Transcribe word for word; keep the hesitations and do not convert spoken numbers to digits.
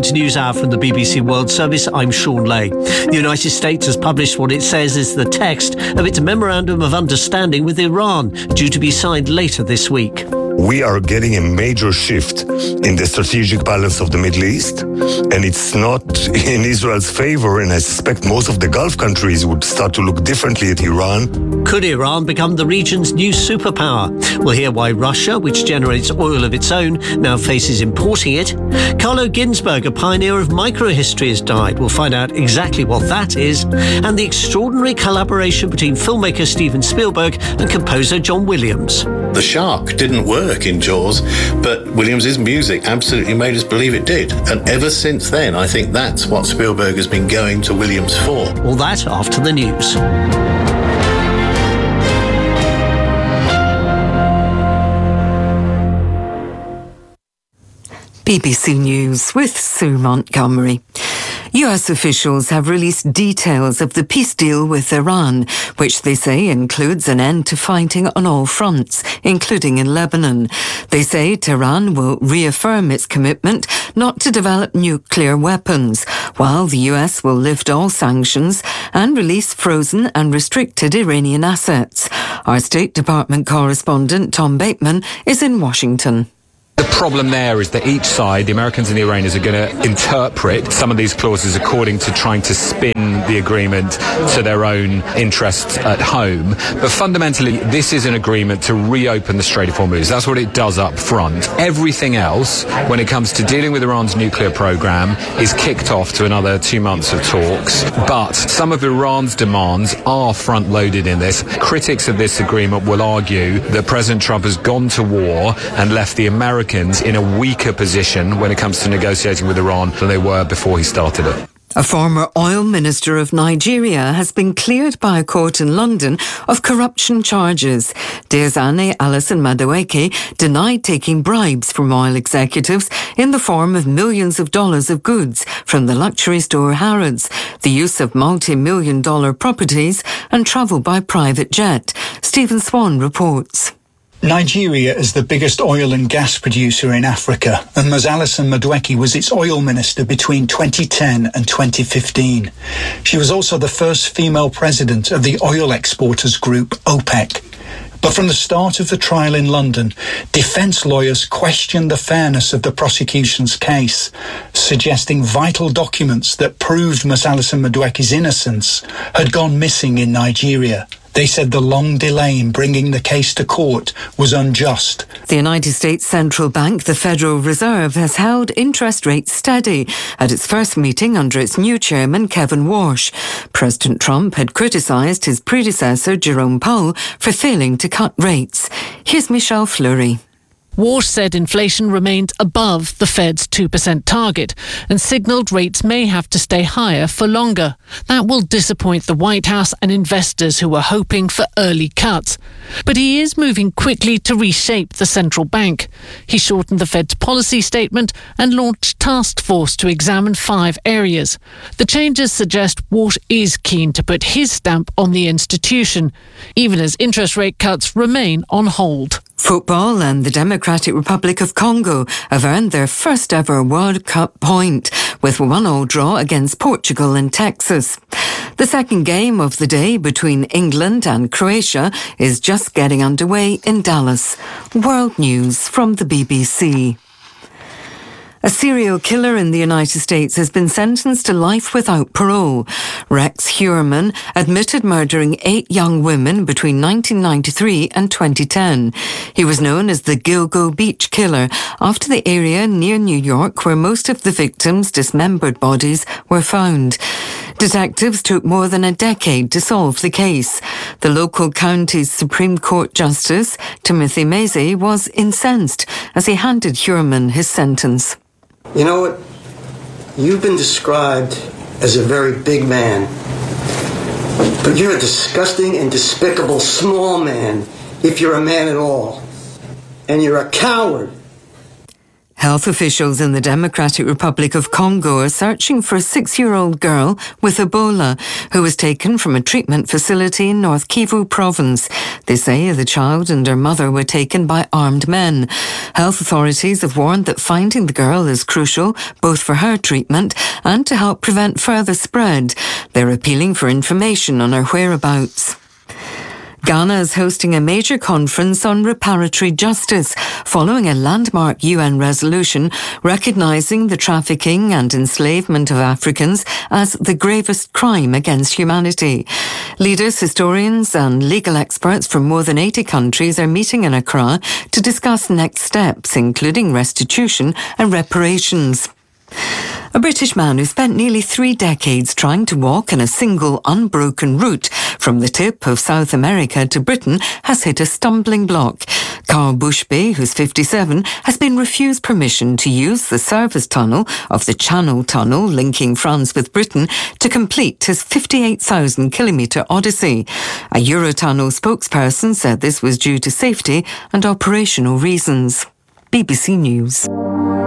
to NewsHour from the B B C World Service. I'm Sean Lay. The United States has published what it says is the text of its Memorandum of Understanding with Iran, due to be signed later this week. We are getting a major shift in the strategic balance of the Middle East, and it's not in Israel's favor, and I suspect most of the Gulf countries would start to look differently at Iran. Could Iran become the region's new superpower? We'll hear why Russia, which generates oil of its own, now faces importing it. Carlo Ginzburg, a pioneer of microhistory, has died. We'll find out exactly what that is. And the extraordinary collaboration between filmmaker Steven Spielberg and composer John Williams. The shark didn't work in Jaws, but Williams' music absolutely made us believe it did. And ever since then, I think that's what Spielberg has been going to Williams for. All that after the news. B B C News with Sue Montgomery. U S officials have released details of the peace deal with Iran, which they say includes an end to fighting on all fronts, including in Lebanon. They say Tehran will reaffirm its commitment not to develop nuclear weapons, while the U S will lift all sanctions and release frozen and restricted Iranian assets. Our State Department correspondent Tom Bateman is in Washington. The problem there is that each side, the Americans and the Iranians, are going to interpret some of these clauses according to trying to spin the agreement to their own interests at home. But fundamentally, this is an agreement to reopen the Strait of Hormuz. That's what it does up front. Everything else, when it comes to dealing with Iran's nuclear program, is kicked off to another two months of talks. But some of Iran's demands are front-loaded in this. Critics of this agreement will argue that President Trump has gone to war and left the Americans in a weaker position when it comes to negotiating with Iran than they were before he started it. A former oil minister of Nigeria has been cleared by a court in London of corruption charges. Diezani Alison Madueke denied taking bribes from oil executives in the form of millions of dollars of goods from the luxury store Harrods, the use of multi-million dollar properties and travel by private jet. Stephen Swan reports. Nigeria is the biggest oil and gas producer in Africa, and Ms Alison Madueke was its oil minister between twenty ten and twenty fifteen. She was also the first female president of the oil exporters group OPEC. But from the start of the trial in London, defence lawyers questioned the fairness of the prosecution's case, suggesting vital documents that proved Ms Alison Madueke's innocence had gone missing in Nigeria. They said the long delay in bringing the case to court was unjust. The United States Central Bank, the Federal Reserve, has held interest rates steady at its first meeting under its new chairman, Kevin Warsh. President Trump had criticised his predecessor, Jerome Powell, for failing to cut rates. Here's Michelle Fleury. Warsh said inflation remained above the Fed's two percent target and signalled rates may have to stay higher for longer. That will disappoint the White House and investors who were hoping for early cuts. But he is moving quickly to reshape the central bank. He shortened the Fed's policy statement and launched a task force to examine five areas. The changes suggest Warsh is keen to put his stamp on the institution, even as interest rate cuts remain on hold. Football and the Democratic Republic of Congo have earned their first ever World Cup point with a one-all draw against Portugal in Texas. The second game of the day between England and Croatia is just getting underway in Dallas. World News from the B B C. A serial killer in the United States has been sentenced to life without parole. Rex Heuermann admitted murdering eight young women between nineteen ninety-three and twenty ten. He was known as the Gilgo Beach Killer after the area near New York where most of the victims' dismembered bodies were found. Detectives took more than a decade to solve the case. The local county's Supreme Court Justice, Timothy Mazzei, was incensed as he handed Heuermann his sentence. You know what? You've been described as a very big man, but you're a disgusting and despicable small man, if you're a man at all. And you're a coward. Health officials in the Democratic Republic of Congo are searching for a six-year-old girl with Ebola who was taken from a treatment facility in North Kivu province. They say the child and her mother were taken by armed men. Health authorities have warned that finding the girl is crucial, both for her treatment and to help prevent further spread. They're appealing for information on her whereabouts. Ghana is hosting a major conference on reparatory justice following a landmark U N resolution recognising the trafficking and enslavement of Africans as the gravest crime against humanity. Leaders, historians and legal experts from more than eighty countries are meeting in Accra to discuss next steps, including restitution and reparations. A British man who spent nearly three decades trying to walk in a single unbroken route from the tip of South America to Britain has hit a stumbling block. Carl Bushby, who's fifty-seven, has been refused permission to use the service tunnel of the Channel Tunnel linking France with Britain to complete his fifty-eight thousand kilometre odyssey. A Eurotunnel spokesperson said this was due to safety and operational reasons. B B C News.